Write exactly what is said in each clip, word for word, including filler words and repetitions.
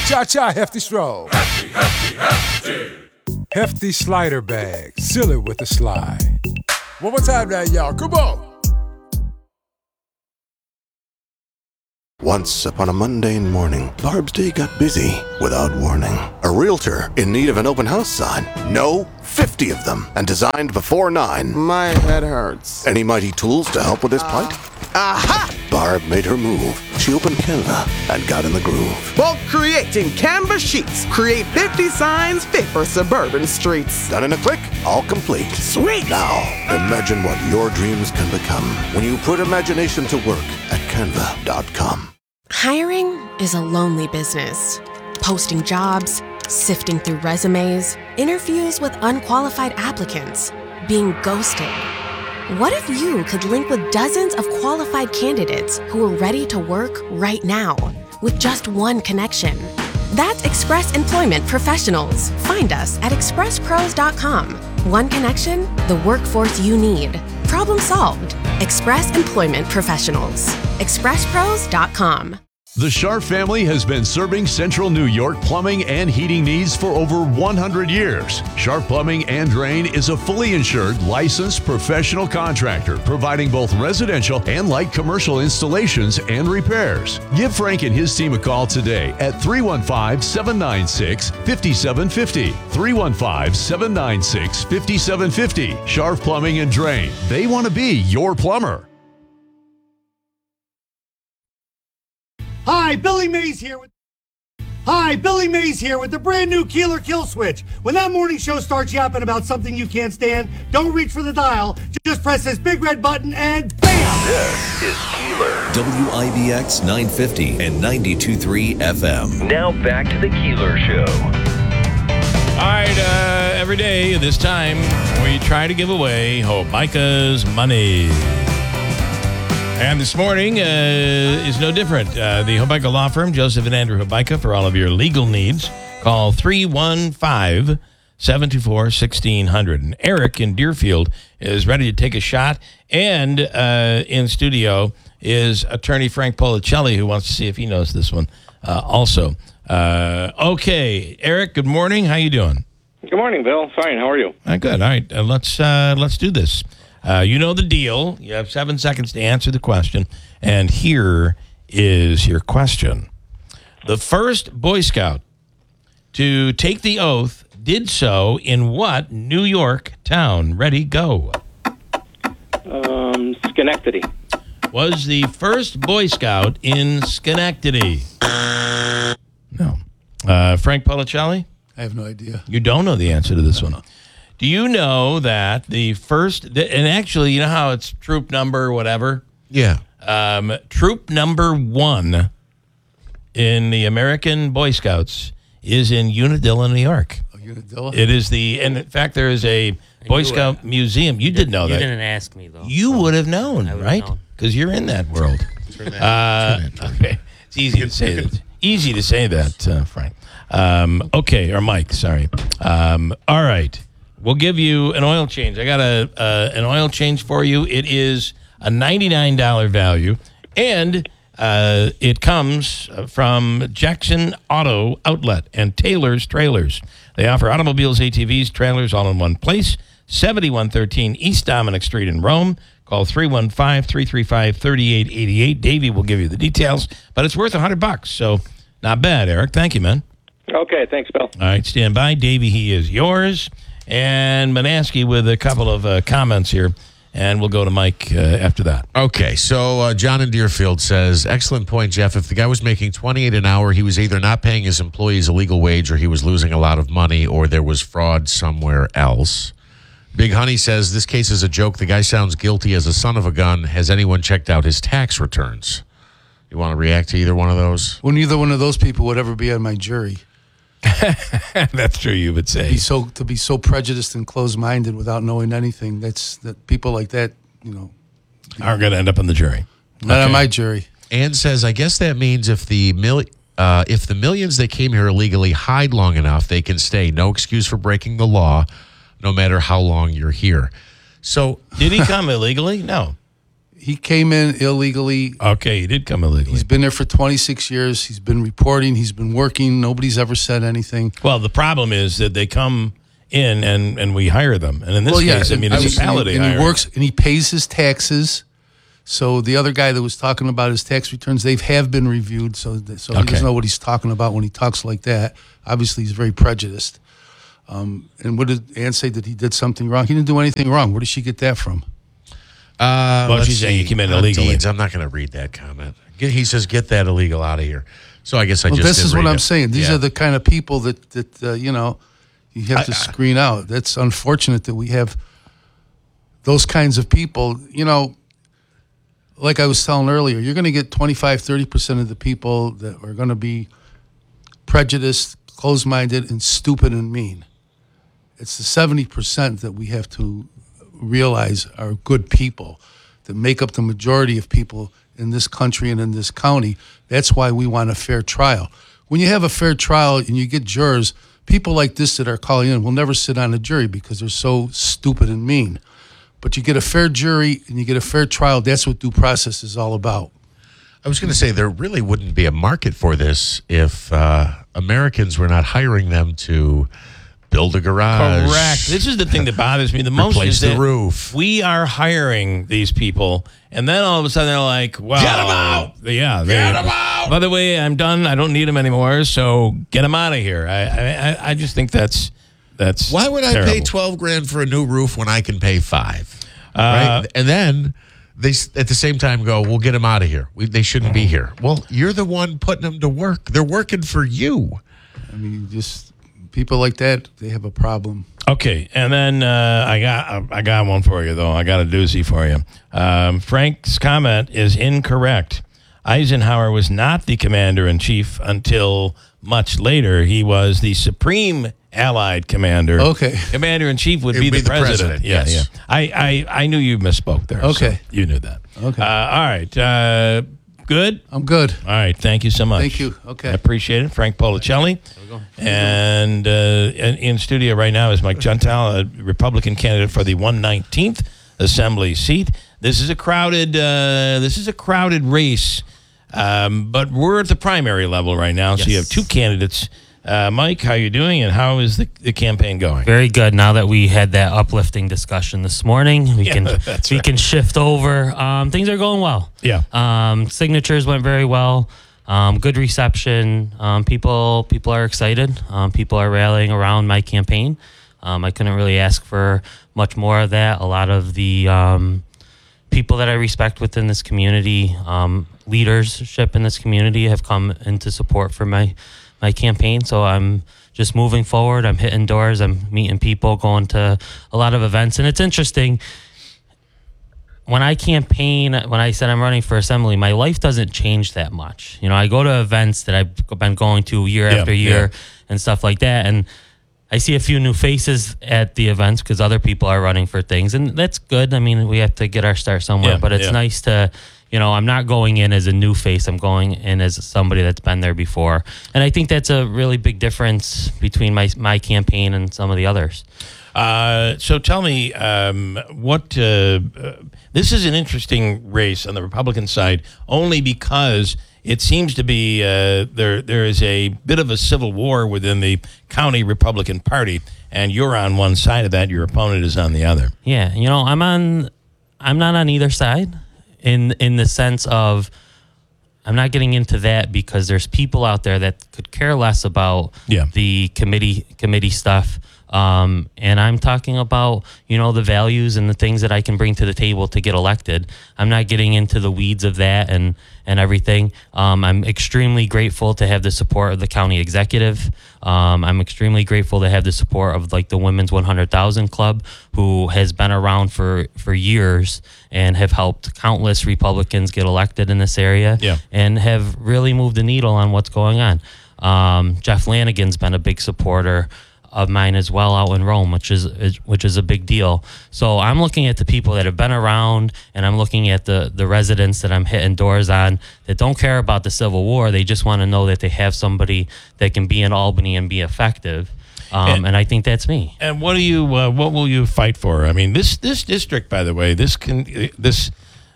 Cha-cha, hefty stroll. Hefty, hefty, hefty. Hefty slider bag. Seal it with a slide. One more time now, y'all. Come on. Once upon a mundane morning, Barb's day got busy without warning. A realtor in need of an open house sign. No, fifty of them, and designed before nine. My head hurts. Any mighty tools to help with his plight? Aha! Barb made her move. She opened Canva and got in the groove. Bulk creating Canva sheets. Create fifty signs fit for suburban streets. Done in a click, all complete. Sweet! Now, imagine what your dreams can become when you put imagination to work at canva dot com. Hiring is a lonely business. Posting jobs, sifting through resumes, interviews with unqualified applicants, being ghosted. What if you could link with dozens of qualified candidates who are ready to work right now with just one connection? That's Express Employment Professionals. Find us at express pros dot com. One connection, the workforce you need. Problem solved. Express Employment Professionals. express pros dot com. The Scharf family has been serving Central New York plumbing and heating needs for over one hundred years. Scharf Plumbing and Drain is a fully insured, licensed professional contractor providing both residential and light commercial installations and repairs. Give Frank and his team a call today at three one five, seven nine six, five seven five zero. three one five, seven nine six, five seven five zero. Scharf Plumbing and Drain. They want to be your plumber. Hi, Billy Mays here with Hi, Billy Mays here with the brand new Keeler Kill Switch. When that morning show starts yapping about something you can't stand, don't reach for the dial. Just press this big red button and bam! This is Keeler. W I B X nine fifty and ninety-two point three F M. Now back to the Keeler Show. All right, uh, every day this time we try to give away Hobica's money. And this morning uh, is no different. Uh, the Hobica Law Firm, Joseph and Andrew Hobica, for all of your legal needs. Call three one five, seven two four, one six zero zero. And Eric in Deerfield is ready to take a shot. And uh, in studio is attorney Frank Policelli, who wants to see if he knows this one uh, also. Uh, okay, Eric, good morning. How you doing? Good morning, Bill. Fine. How are you? Uh, good. All right, uh, let's uh, let's do this. Uh, you know the deal. You have seven seconds to answer the question. And here is your question. The first Boy Scout to take the oath did so in what New York town? Ready, go. Um, Schenectady. Was the first Boy Scout in Schenectady? No. Uh, Frank Policelli? I have no idea. You don't know the answer to this one. Do you know that the first, and actually, you know how it's troop number whatever? Yeah. Um, troop number one in the American Boy Scouts is in Unadilla, New York. Oh, Unadilla? It is the, and in fact, there is a Boy Scout it. museum. You, you did know you that. You didn't ask me, though. You would have known, right? Because you're in that world. uh, okay. It's easy to say that. Easy to say that, uh, Frank. Um, okay, or Mike, sorry. Um, all right. We'll give you an oil change. I got a uh, an oil change for you. It is a ninety-nine dollars value, and uh, it comes from Jackson Auto Outlet and Taylor's Trailers. They offer automobiles, A T Vs, trailers all in one place. seventy-one thirteen East Dominic Street in Rome. Call three one five, three three five, three eight eight eight. Davey will give you the details, but it's worth one hundred bucks, so not bad, Eric. Thank you, man. Okay, thanks, Bill. All right, stand by. Davey, he is yours. And Manaski with a couple of uh, comments here, and we'll go to Mike uh, after that. Okay, so uh, John in Deerfield says, excellent point, Jeff. If the guy was making twenty-eight an hour, he was either not paying his employees a legal wage or he was losing a lot of money or there was fraud somewhere else. Big Honey says, this case is a joke. The guy sounds guilty as a son of a gun. Has anyone checked out his tax returns? You want to react to either one of those? Well, neither one of those people would ever be on my jury. That's true, you would say. To be so to be so prejudiced and closed-minded without knowing anything. That's that people like that, you know, aren't going to end up on the jury. Not okay. on my jury. Ann says, I guess that means if the mil- uh, if the millions that came here illegally hide long enough, they can stay. No excuse for breaking the law, no matter how long you're here. So did he come illegally? No. he came in illegally. Okay, he did come illegally. He's been there for twenty-six years. He's been reporting. He's been working. Nobody's ever said anything. Well, the problem is that they come in and, and we hire them. And in this well, yeah, case, a municipality and, and he hires works and he pays his taxes. So the other guy that was talking about his tax returns, they have been reviewed. So, so Okay. he doesn't know what he's talking about when he talks like that. Obviously, he's very prejudiced. Um, and what did Ann say that he did something wrong? He didn't do anything wrong. Where did she get that from? Uh, Well, let's she's saying see. you came in On illegally. Deeds, I'm not going to read that comment. Get- He says, "Get that illegal out of here." So I guess I Well, just. this didn't is what read I'm it. saying. These Yeah. are the kind of people that that uh, you know you have to I- I- screen out. That's unfortunate that we have those kinds of people. You know, like I was telling earlier, you're going to get twenty-five, thirty percent of the people that are going to be prejudiced, closed-minded, and stupid and mean. It's the seventy percent that we have to realize are good people that make up the majority of people in this country and in this county. That's why we want a fair trial. When you have a fair trial and you get jurors, people like this that are calling in will never sit on a jury because they're so stupid and mean. But you get a fair jury and you get a fair trial. That's what due process is all about. I was going to say there really wouldn't be a market for this if uh, Americans were not hiring them to build a garage. Correct. This is the thing that bothers me the most. Replace is the that roof. We are hiring these people, and then all of a sudden they're like, "Well, Get 'em out! Yeah, they, Get 'em out! By the way, I'm done. I don't need them anymore. So get them out of here." I, I, I just think that's that's. Why would I terrible. pay twelve grand for a new roof when I can pay five? Uh, right, and then they s- at the same time go, "We'll get them out of here. We, they shouldn't be here." Well, you're the one putting them to work. They're working for you. I mean, just people like that, they have a problem. Okay, and then uh, I got I got one for you though. I got a doozy for you. Um, Frank's comment is incorrect. Eisenhower was not the commander in chief until much later. He was the supreme Allied commander. Okay, commander in chief would It be, would the, be the president. president, Yeah, yes. yeah. I, I I knew you misspoke there. Okay. so you knew that. Okay. Uh, all right. Uh, good. I'm good. All right. Thank you so much. Thank you. Okay. I appreciate it. Frank Policelli. And uh, in, in studio right now is Mike Gentile, a Republican candidate for the one nineteenth Assembly seat. This is a crowded. Uh, this is a crowded race, um, but we're at the primary level right now. So you have two candidates. Uh, Mike, how you doing, and how is the, the campaign going? Very good. Now that we had that uplifting discussion this morning, we Yeah, can that's we right. can shift over. Um, things are going well. Yeah. Um, signatures went very well. Um, good reception. Um, people people are excited. Um, people are rallying around my campaign. Um, I couldn't really ask for much more of that. A lot of the um, people that I respect within this community, um, leadership in this community, have come into support for my my campaign. So I'm just moving forward. I'm hitting doors. I'm meeting people, going to a lot of events, and it's interesting. When I campaign, when I said I'm running for assembly, my life doesn't change that much. You know, I go to events that I've been going to year Yeah, after year yeah. and stuff like that. And I see a few new faces at the events because other people are running for things. And that's good. I mean, we have to get our start somewhere. Yeah, but it's yeah. nice to, you know, I'm not going in as a new face. I'm going in as somebody that's been there before. And I think that's a really big difference between my, my campaign and some of the others. Uh, so tell me, um, what uh, uh, this is an interesting race on the Republican side, only because it seems to be uh, there. There is a bit of a civil war within the county Republican Party, and you're on one side of that. Your opponent is on the other. Yeah, you know, I'm on. I'm not on either side, in in the sense of I'm not getting into that because there's people out there that could care less about Yeah. the committee committee stuff. Um, and I'm talking about, you know, the values and the things that I can bring to the table to get elected. I'm not getting into the weeds of that and, and everything. Um, I'm extremely grateful to have the support of the county executive. Um, I'm extremely grateful to have the support of like the Women's one hundred thousand Club, who has been around for, for years and have helped countless Republicans get elected in this area Yeah. and have really moved the needle on what's going on. Um, Jeff Lanigan's been a big supporter of mine as well out in Rome, which is, is which is a big deal. So I'm looking at the people that have been around, and I'm looking at the the residents that I'm hitting doors on that don't care about the Civil War. They just want to know that they have somebody that can be in Albany and be effective. Um, And- and I think that's me. And what do you? Uh, what will you fight for? I mean, this this district, by the way, this can this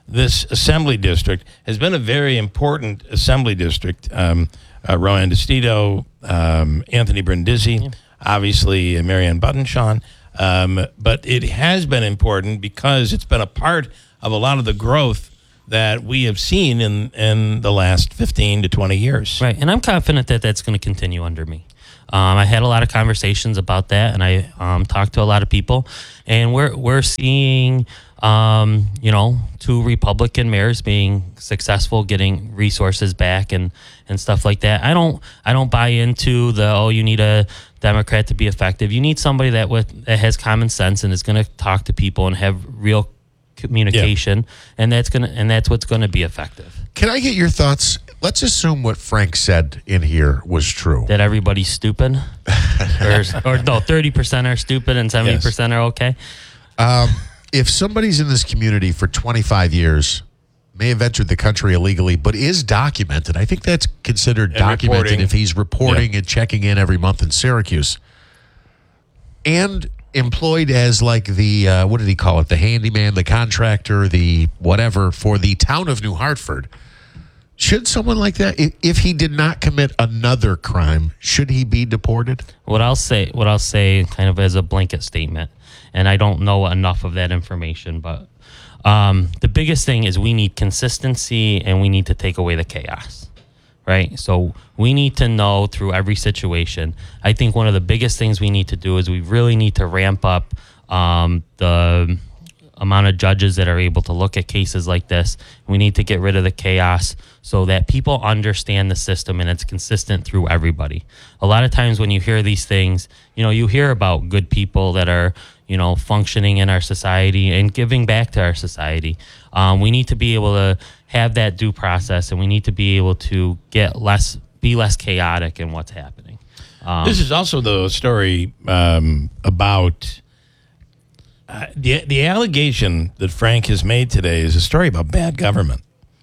this assembly district has been a very important assembly district. Um, uh, Rowan DeStito, um, Anthony Brindisi, yeah. obviously uh, Marianne Buttonshaw. Um, but it has been important because it's been a part of a lot of the growth that we have seen in, in the last fifteen to twenty years. Right, and I'm confident that that's going to continue under me. Um, I had a lot of conversations about that, and I um, talked to a lot of people, and we're we're seeing, um, you know, two Republican mayors being successful, getting resources back and, and stuff like that. I don't I don't buy into the oh you need a Democrat to be effective. You need somebody that with that has common sense and is going to talk to people and have real communication, yeah. and that's gonna and that's what's going to be effective. Can I get your thoughts? Let's assume what Frank said in here was true. That everybody's stupid, or, or no, thirty percent are stupid and seventy yes. percent are okay. Um, if somebody's in this community for twenty-five years, may have entered the country illegally, but is documented, I think that's considered and documented reporting. If he's reporting yeah. and checking in every month in Syracuse, and employed as like the, uh, what did he call it? The handyman, the contractor, the whatever for the town of New Hartford. Should someone like that, if he did not commit another crime, should he be deported? What I'll say, what I'll say kind of as a blanket statement, and I don't know enough of that information, but um, the biggest thing is we need consistency and we need to take away the chaos. Right? So we need to know through every situation. I think one of the biggest things we need to do is we really need to ramp up um, the amount of judges that are able to look at cases like this. We need to get rid of the chaos so that people understand the system and it's consistent through everybody. A lot of times when you hear these things, you know, you hear about good people that are, you know, functioning in our society and giving back to our society. Um, we need to be able to have that due process, and we need to be able to get less, be less chaotic in what's happening. Um, this is also the story um, about uh, the the allegation that Frank has made today is a story about bad government.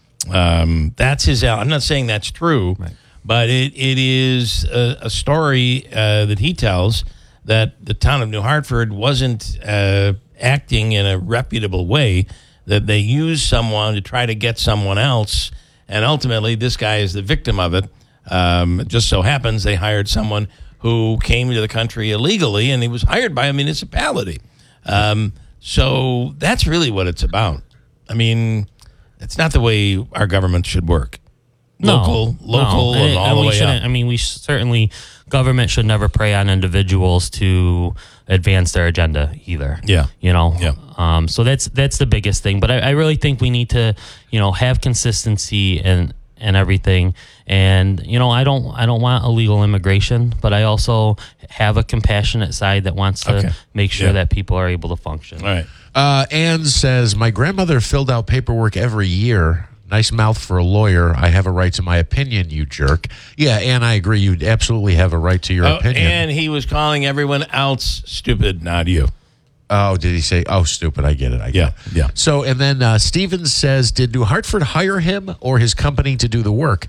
Um, that's his. I'm not saying that's true, right. but it it is a, a story uh, that he tells that the town of New Hartford wasn't uh, acting in a reputable way. That they use someone to try to get someone else, and ultimately this guy is the victim of it. Um, it just so happens they hired someone who came to the country illegally, and he was hired by a municipality. Um, so that's really what it's about. I mean, it's not the way our government should work. No, local, local, no. and, and all and the we way shouldn't. up. I mean, we sh- certainly government should never prey on individuals to advance their agenda either. Yeah, you know. Yeah. Um, so that's that's the biggest thing. But I, I really think we need to, you know, have consistency and and everything. And you know, I don't I don't want illegal immigration, but I also have a compassionate side that wants to Okay. make sure Yeah. that people are able to function. All right. Uh, Ann says, my grandmother filled out paperwork every year. Nice mouth for a lawyer. I have a right to my opinion, you jerk. Yeah, Ann, I agree. You absolutely have a right to your Oh, opinion. and he was calling everyone else stupid, not you. Oh, did he say, oh, stupid? I get it. I get Yeah, it. yeah. So, and then uh, Stevens says, did New Hartford hire him or his company to do the work?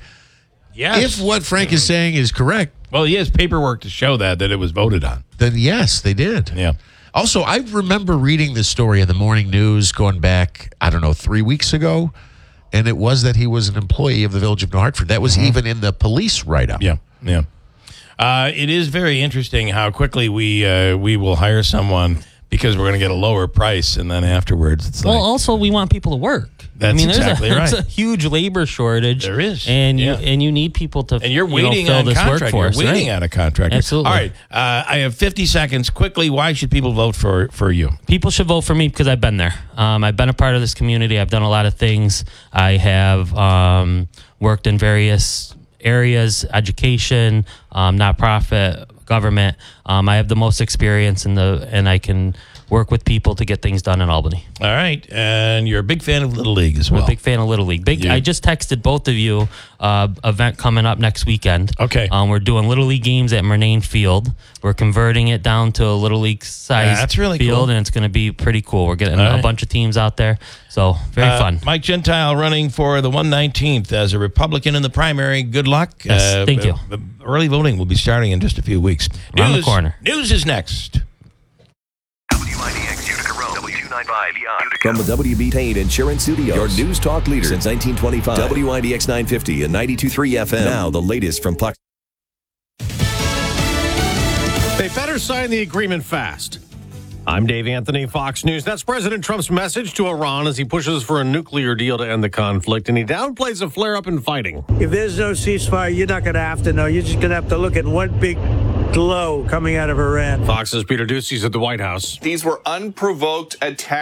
Yes. If what Frank is saying is correct, Well, he has paperwork to show that, that it was voted on. then yes, they did. Yeah. Also, I remember reading this story in the morning news going back, I don't know, three weeks ago, and it was that he was an employee of the Village of New Hartford. That was even in the police write-up. Yeah, yeah. Uh, it is very interesting how quickly we uh, we will hire someone because we're going to get a lower price, and then afterwards it's Well, like, also we want people to work. That's I mean, exactly there's a, right. There's a huge labor shortage. There is, and yeah. you and you need people to. and you're you know, waiting fill on this contract. You're workforce, waiting right? on a contractor. Absolutely. All right. Uh, I have fifty seconds. Quickly, why should people vote for, for you? People should vote for me because I've been there. Um, I've been a part of this community. I've done a lot of things. I have um, worked in various areas, education, um, nonprofit, government. Um, I have the most experience in the, and I can work with people to get things done in Albany. All right. And you're a big fan of Little League as I'm well. a big fan of Little League. Big. You- I just texted both of you. Uh, event coming up next weekend. Okay. Um, we're doing Little League games at Murnane Field. We're converting it down to a Little League size Yeah, that's really field, cool. and it's going to be pretty cool. We're getting All a right. bunch of teams out there, so very Uh, fun. Mike Gentile running for the one nineteenth as a Republican in the primary. Good luck. Yes, thank you. uh, Early voting will be starting in just a few weeks. Around the News- corner. News is next. W I D X Utica Road. W From the W B Payne Insurance Studios, your news talk leader since nineteen twenty-five. W I B X nine fifty and ninety-two point three F M. Now the latest from Puck. They better sign the agreement fast. I'm Dave Anthony, Fox News. That's President Trump's message to Iran as he pushes for a nuclear deal to end the conflict, and he downplays a flare-up in fighting. If there's no ceasefire, you're not going to have to know. You're just going to have to look at one big glow coming out of Iran. Fox's Peter Doocy's at the White House. These were unprovoked attacks.